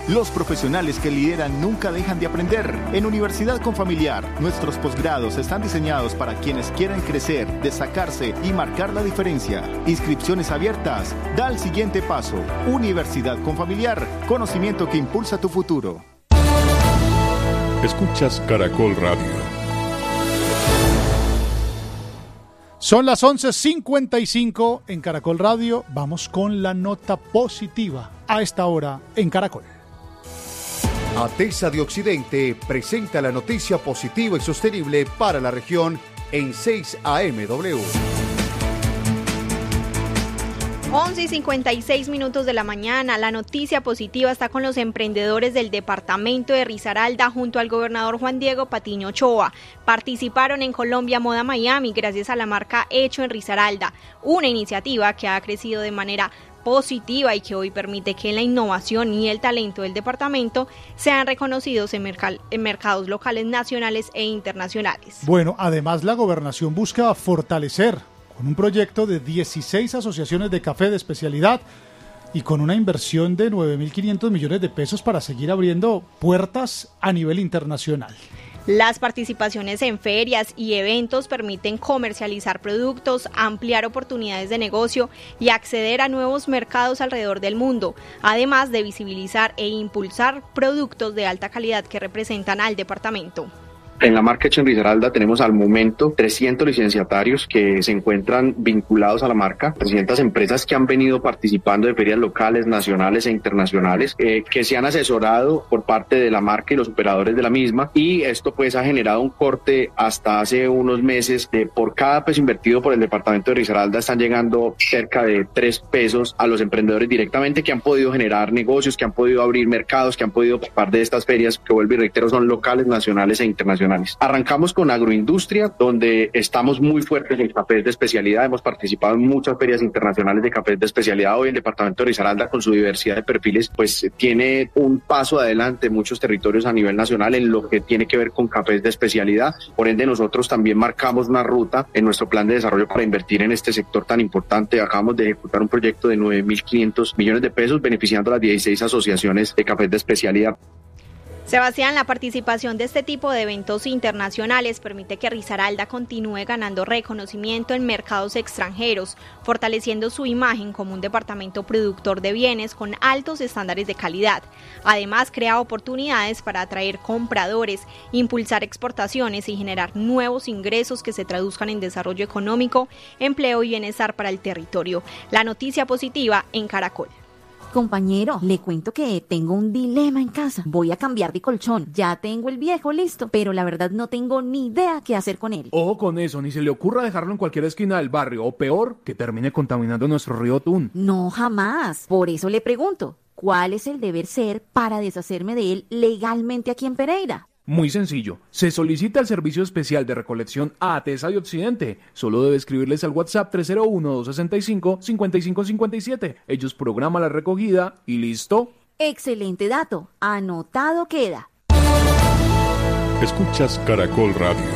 Los profesionales que lideran nunca dejan de aprender. En Universidad Confamiliar, nuestros posgrados están diseñados para quienes quieren crecer, destacarse y marcar la diferencia. Inscripciones abiertas. Da el siguiente paso. Universidad Confamiliar. Conocimiento que impulsa tu futuro. Escuchas Caracol Radio. Son las 11:55 en Caracol Radio. Vamos con la nota positiva a esta hora en Caracol. ATESA de Occidente presenta la noticia positiva y sostenible para la región en 6 AMW. 11:56 de la mañana. La noticia positiva está con los emprendedores del departamento de Risaralda junto al gobernador Juan Diego Patiño Ochoa. Participaron en Colombia Moda Miami gracias a la marca Hecho en Risaralda, una iniciativa que ha crecido de manera positiva y que hoy permite que la innovación y el talento del departamento sean reconocidos en mercados locales, nacionales e internacionales. Bueno, además la gobernación busca fortalecer con un proyecto de 16 asociaciones de café de especialidad y con una inversión de 9.500 millones de pesos para seguir abriendo puertas a nivel internacional. Las participaciones en ferias y eventos permiten comercializar productos, ampliar oportunidades de negocio y acceder a nuevos mercados alrededor del mundo, además de visibilizar e impulsar productos de alta calidad que representan al departamento. En la marca Hecho en Risaralda tenemos al momento 300 licenciatarios que se encuentran vinculados a la marca, 300 empresas que han venido participando de ferias locales, nacionales e internacionales, que se han asesorado por parte de la marca y los operadores de la misma, y esto pues ha generado un corte hasta hace unos meses de por cada peso invertido por el departamento de Risaralda están llegando cerca de 3 pesos a los emprendedores directamente que han podido generar negocios, que han podido abrir mercados, que han podido participar de estas ferias que vuelvo y reitero son locales, nacionales e internacionales. Arrancamos con agroindustria, donde estamos muy fuertes en cafés de especialidad. Hemos participado en muchas ferias internacionales de cafés de especialidad. Hoy el departamento de Risaralda, con su diversidad de perfiles, pues tiene un paso adelante en muchos territorios a nivel nacional en lo que tiene que ver con cafés de especialidad. Por ende, nosotros también marcamos una ruta en nuestro plan de desarrollo para invertir en este sector tan importante. Acabamos de ejecutar un proyecto de 9.500 millones de pesos, beneficiando a las 16 asociaciones de cafés de especialidad. Sebastián, la participación de este tipo de eventos internacionales permite que Risaralda continúe ganando reconocimiento en mercados extranjeros, fortaleciendo su imagen como un departamento productor de bienes con altos estándares de calidad. Además, crea oportunidades para atraer compradores, impulsar exportaciones y generar nuevos ingresos que se traduzcan en desarrollo económico, empleo y bienestar para el territorio. La noticia positiva en Caracol. Compañero, le cuento que tengo un dilema en casa. Voy a cambiar de colchón. Ya tengo el viejo listo, pero la verdad no tengo ni idea qué hacer con él. Ojo con eso, ni se le ocurra dejarlo en cualquier esquina del barrio, o peor, que termine contaminando nuestro río Tun. No, jamás. Por eso le pregunto, ¿cuál es el deber ser para deshacerme de él legalmente aquí en Pereira? Muy sencillo, se solicita el servicio especial de recolección a ATESA de Occidente. Solo debe escribirles al WhatsApp 301-265-5557. Ellos programan la recogida y listo. Excelente dato, anotado queda. Escuchas Caracol Radio.